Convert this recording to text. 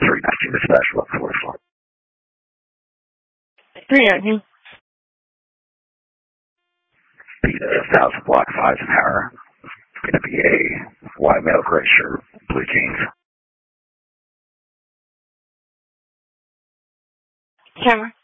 319 dispatch, 1144. 319. Be 1000 block 5 Sahara. It's going to be a white male, gray shirt, blue jeans. Camera.